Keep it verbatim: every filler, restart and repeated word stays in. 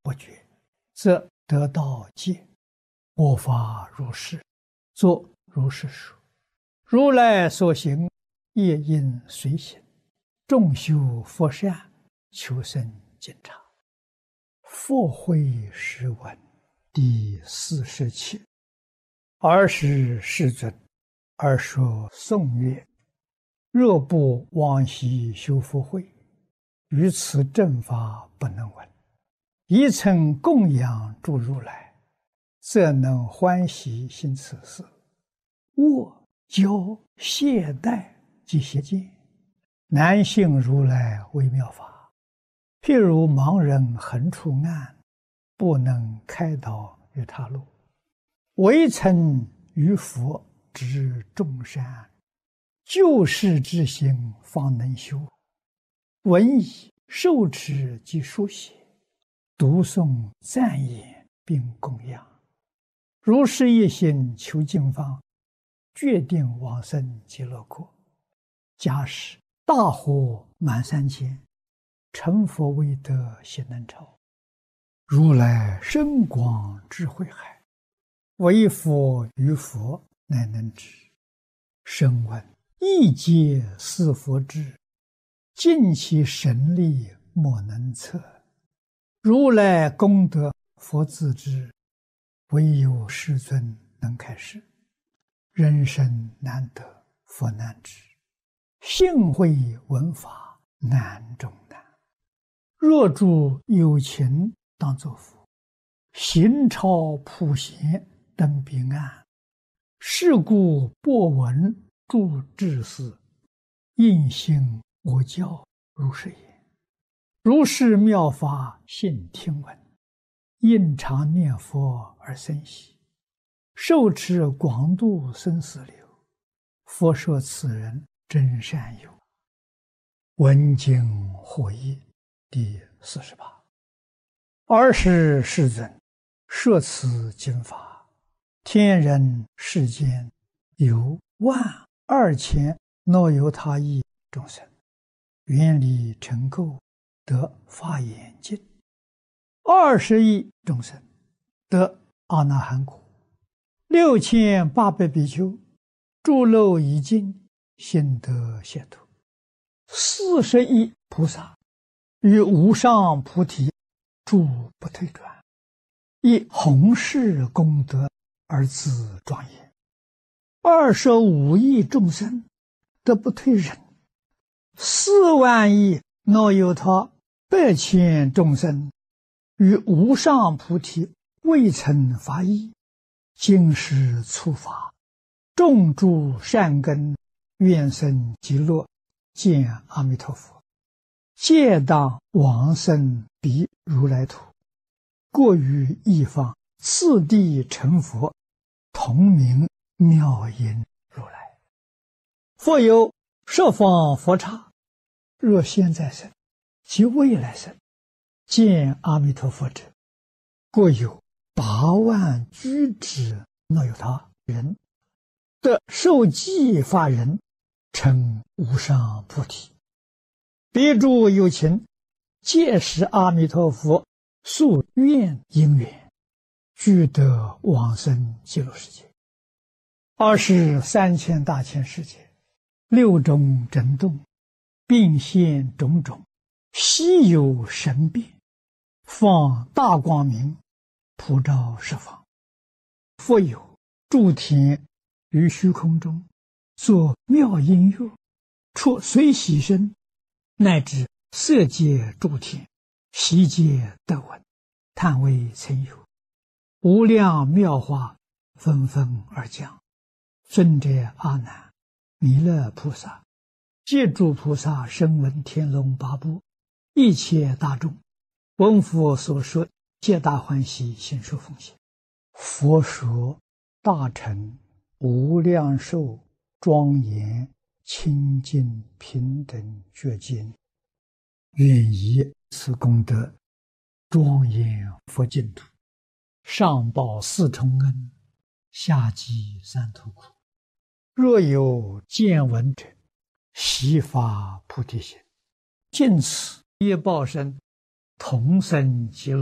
不觉，则得道戒，我法如是，作如是说。如来所行，业应随行，众修佛善，求生净察。佛会释文第四十七。尔时世尊，尔说颂曰：若不往昔修福慧，于此正法不能闻。一曾供养诸如来，则能欢喜行此事。握教懈怠及邪见，难信如来微妙法。譬如盲人横出暗，不能开导于他路。唯曾于佛知众善，救世之心方能修。闻已受持及书写，读诵赞言并供养。如是一心求净方，决定往生极乐国。假使大火满三千，成佛未得悉能超。如来深广智慧海，唯佛于佛乃能知。声闻一皆是佛智，尽其神力莫能测。如来功德佛自知，唯有世尊能开示。人生难得佛难知，信会闻法难中难。若诸有情当作佛，行超普贤登彼岸。是故播闻诸智事，应信我教如是言。如是妙法信听闻，应常念佛而生喜。受持广度生死流，佛说此人真善友。闻经获益第四十八。尔时世尊，摄此经法，天人世间有万二千若由他亿众生，愿力成垢，得法眼净。二十亿众生得阿那含果。六千八百比丘诸漏已尽，心得解脱。四十亿菩萨于无上菩提诸不退转，以弘誓功德而自庄严。二十五亿众生得不退忍，四万亿若有他百千众生于无上菩提未曾发意，今世初发，种诸善根，愿生极乐，见阿弥陀佛，皆当往生彼如来土。过于一方，次第成佛，同名妙音如来。复有十方佛刹，若现在生及未来生，见阿弥陀佛者，过有八万居之若有他人，得受记法人，成无上菩提。彼诸有情，皆是阿弥陀佛宿愿因缘，俱得往生极乐世界。二是三千大千世界，六种震动，并现种种，稀有神变，放大光明，普照十方。复有诸天于虚空中，作妙音乐，出随喜声，乃至色界诸天，悉皆得闻，叹为曾有。无量妙法纷纷而降。尊者阿难、弥勒菩萨、借诸菩萨声闻天龙八部一切大众，闻佛所说，皆大欢喜，心受奉献。佛说大乘无量寿庄严清净平等觉经，愿以此功德庄严佛净土，上报四重恩，下济三途苦。若有见闻者，悉发菩提心，尽此业报身，同生极乐。